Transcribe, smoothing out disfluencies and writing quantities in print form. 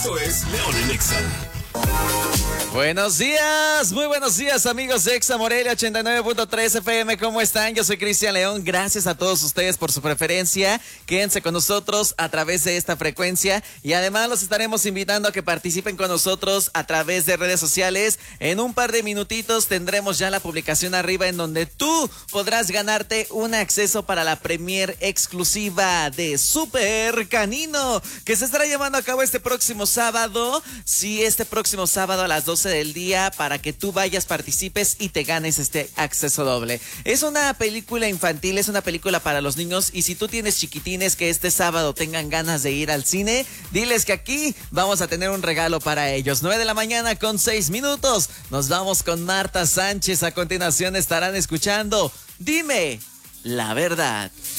Esto es León en Exa. Buenos días, muy buenos días amigos de Exa Morelia 89.3 FM, ¿cómo están? Yo soy Cristian León, gracias a todos ustedes por su preferencia, quédense con nosotros a través de esta frecuencia y además los estaremos invitando a que participen con nosotros a través de redes sociales. En un par de minutitos tendremos ya la publicación arriba en donde tú podrás ganarte un acceso para la premier exclusiva de Super Canino, que se estará llevando a cabo este próximo sábado, este próximo sábado a las 12 del día, para que tú vayas, participes y te ganes este acceso doble. Es una película infantil, es una película para los niños, y si tú tienes chiquitines que este sábado tengan ganas de ir al cine, diles que aquí vamos a tener un regalo para ellos. 9 de la mañana con 6 minutos. Nos vamos con Marta Sánchez. A continuación estarán escuchando Dime la Verdad.